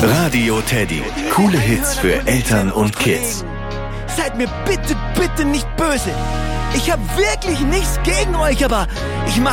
Radio Teddy. Coole Hits für Eltern und Kids. Seid mir bitte, bitte nicht böse. Ich hab wirklich nichts gegen euch, aber ich mach